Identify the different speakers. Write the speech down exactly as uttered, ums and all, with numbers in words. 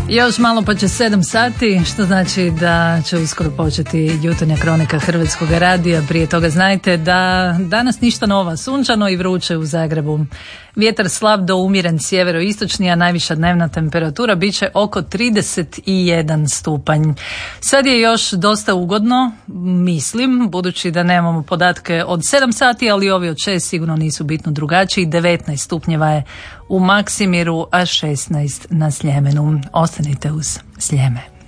Speaker 1: Još malo pa će sedam sati, što znači da će uskoro početi jutarnja kronika Hrvatskog radija. Prije toga znajte da danas ništa nova, sunčano i vruće u Zagrebu. Vjetar slab do umjeren sjeveroistočni, a najviša dnevna temperatura bit će oko trideset jedan stupanj. Sad je još dosta ugodno, mislim, budući da nemamo podatke od sedam sati, ali ovi od šest sigurno nisu bitno drugačiji. devetnaest stupnjeva je u Maksimiru, a šesnaest na Sljemenu. Ostanite uz Sljeme.